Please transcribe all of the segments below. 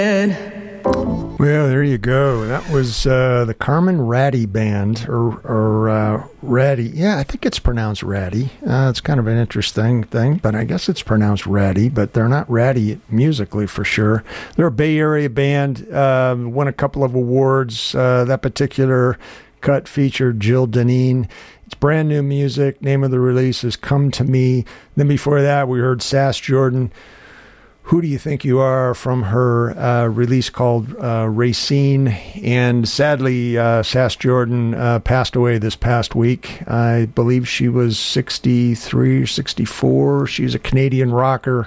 Well, there you go. That was the Carmen Ratty Band, or Ratty. Yeah, I think it's pronounced Ratty. It's kind of an interesting thing, but I guess it's pronounced Ratty, but they're not Ratty musically for sure. They're a Bay Area band, won a couple of awards. That particular cut featured Jill Deneen. It's brand new music. Name of the release is Come to Me. Then before that, we heard Sass Jordan, Who Do You Think You Are, from her release called Racine. And sadly, Sass Jordan passed away this past week. I believe she was 63 or 64. She's a Canadian rocker.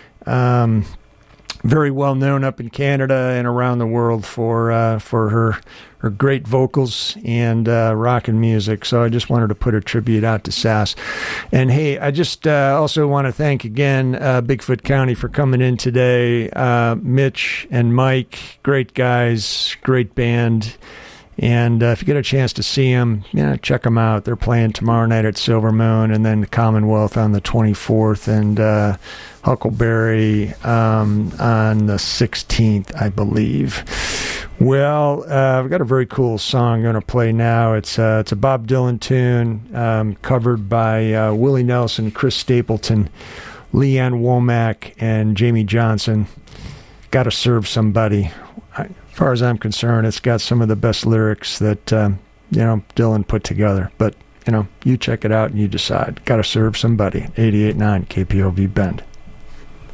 Very well known up in Canada and around the world for her great vocals and rockin' music. So I just wanted to put a tribute out to Sass. And hey, I just also want to thank again Bigfoot County for coming in today. Mitch and Mike, great guys, great band. And if you get a chance to see them, check them out. They're playing tomorrow night at Silver Moon, and then the Commonwealth on the 24th, and Huckleberry on the 16th, I believe. Well, I've got a very cool song I'm going to play now. It's a Bob Dylan tune, covered by Willie Nelson, Chris Stapleton, Leanne Womack, and Jamie Johnson. Gotta Serve Somebody. As far as I'm concerned, it's got some of the best lyrics that Dylan put together. But you check it out and you decide. Gotta Serve Somebody. 88.9 KPOV Bend.